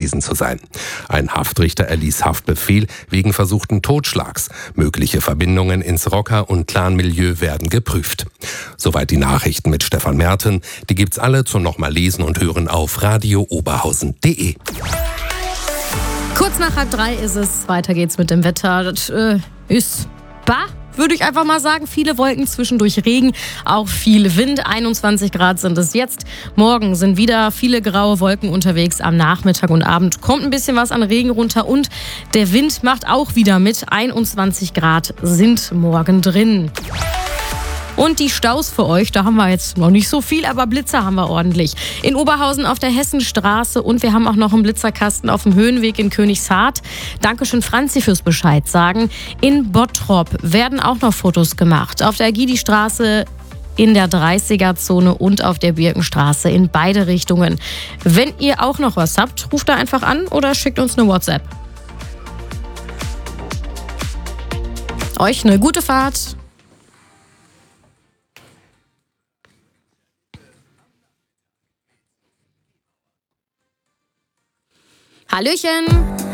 gewesen zu sein. Ein Haftrichter erließ Haftbefehl wegen versuchten Totschlags. Mögliche Verbindungen ins Rocker- und Clanmilieu werden geprüft. Soweit die Nachrichten mit Stefan Merten. Die gibt's alle zum nochmal lesen und hören auf radiooberhausen.de. Kurz nach 2:30 ist es. Weiter geht's mit dem Wetter. Das ist würde ich einfach mal sagen. Viele Wolken, zwischendurch Regen, auch viel Wind. 21 Grad sind es jetzt. Morgen sind wieder viele graue Wolken unterwegs. Am Nachmittag und Abend kommt ein bisschen was an Regen runter und der Wind macht auch wieder mit. 21 Grad sind morgen drin. Und die Staus für euch, da haben wir jetzt noch nicht so viel, aber Blitzer haben wir ordentlich. In Oberhausen auf der Hessenstraße und wir haben auch noch einen Blitzerkasten auf dem Höhenweg in Königshardt. Dankeschön Franzi fürs Bescheid sagen. In Bottrop werden auch noch Fotos gemacht. Auf der Agidi-Straße in der 30er-Zone und auf der Birkenstraße in beide Richtungen. Wenn ihr auch noch was habt, ruft da einfach an oder schickt uns eine WhatsApp. Euch eine gute Fahrt. Hallöchen!